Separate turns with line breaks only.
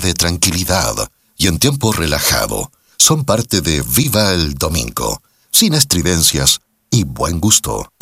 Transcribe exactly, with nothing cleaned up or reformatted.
de tranquilidad y en tiempo relajado son parte de Viva el Domingo, sin estridencias y buen gusto.